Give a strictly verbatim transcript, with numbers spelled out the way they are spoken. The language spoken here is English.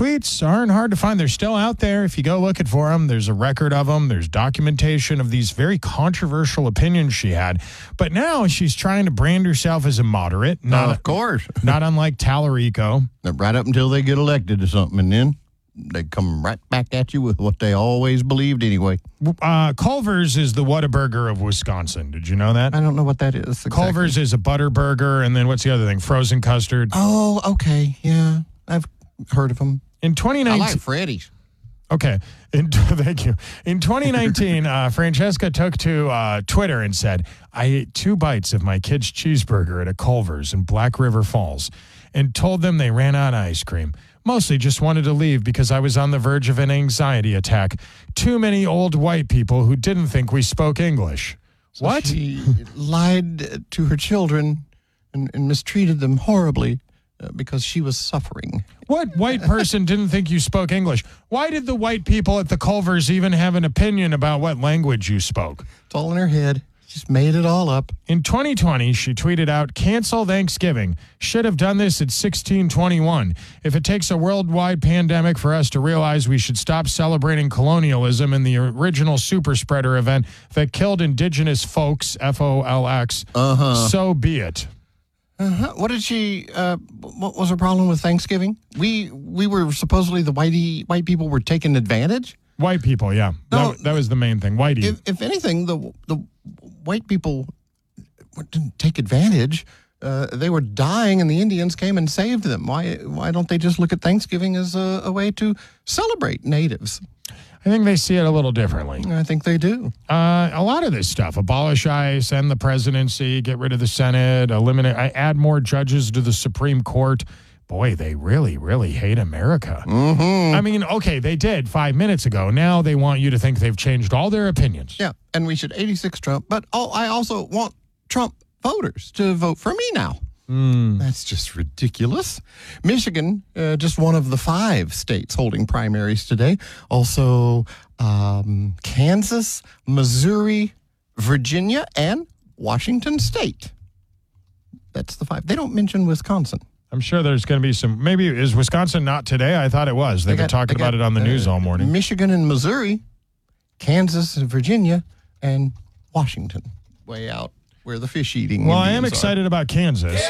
tweets aren't hard to find. They're still out there. If you go looking for them, there's a record of them. There's documentation of these very controversial opinions she had. But now she's trying to brand herself as a moderate. Not, uh, of course. Not unlike Tallarico. Right up until they get elected to something, and then they come right back at you with what they always believed anyway. Uh, Culver's is the Whataburger of Wisconsin. Did you know that? I don't know what that is. Exactly. Culver's is a butter burger, and then what's the other thing? Frozen custard. Oh, okay. Yeah, I've heard of them. In twenty nineteen, I like Freddy's. Okay. In, thank you. In twenty nineteen, uh, Francesca took to uh, Twitter and said, I ate two bites of my kid's cheeseburger at a Culver's in Black River Falls and told them they ran out of ice cream. Mostly just wanted to leave because I was on the verge of an anxiety attack. Too many old white people who didn't think we spoke English. So what? She lied to her children and, and mistreated them horribly uh, because she was suffering. What white person didn't think you spoke English? Why did the white people at the Culvers even have an opinion about what language you spoke? It's all in her head. Just made it all up. In twenty twenty, she tweeted out, cancel Thanksgiving. Should have done this at sixteen twenty-one. If it takes a worldwide pandemic for us to realize we should stop celebrating colonialism and the original super spreader event that killed indigenous folks, F O L X, uh-huh. so be it. Uh-huh. What did she, uh, what was her problem with Thanksgiving? We we were supposedly the whitey, white people were taking advantage? White people, yeah. No, that, that was the main thing. Whitey. If, if anything, the the white people didn't take advantage. Uh, they were dying, and the Indians came and saved them. Why why don't they just look at Thanksgiving as a, a way to celebrate natives? I think they see it a little differently. I think they do. Uh, a lot of this stuff, abolish ICE, end the presidency, get rid of the Senate, eliminate, add more judges to the Supreme Court. Boy, they really, really hate America. Mm-hmm. I mean, okay, they did five minutes ago. Now they want you to think they've changed all their opinions. Yeah, and we should eighty-six Trump, but oh, I also want Trump voters to vote for me now. Mm. That's just ridiculous. Michigan, uh, just one of the five states holding primaries today. Also, um, Kansas, Missouri, Virginia, and Washington State. That's the five. They don't mention Wisconsin. I'm sure there's going to be some. Maybe is Wisconsin not today? I thought it was. They've they been got, talking got, about it on the uh, news all morning. Michigan and Missouri, Kansas and Virginia, and Washington, way out where the fish eating. Well, I am Indians excited are. about Kansas.